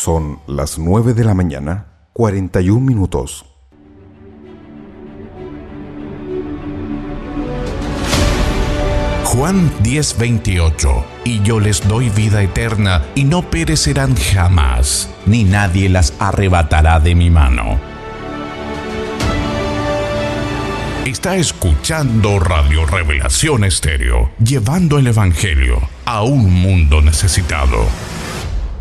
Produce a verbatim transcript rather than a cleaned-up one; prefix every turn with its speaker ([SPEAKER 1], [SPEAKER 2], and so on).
[SPEAKER 1] Son las nueve de la mañana, cuarenta y un minutos.
[SPEAKER 2] Juan diez veintiocho. Y yo les doy vida eterna, y no perecerán jamás, ni nadie las arrebatará de mi mano. Está escuchando Radio Revelación Estéreo, llevando el Evangelio a un mundo necesitado.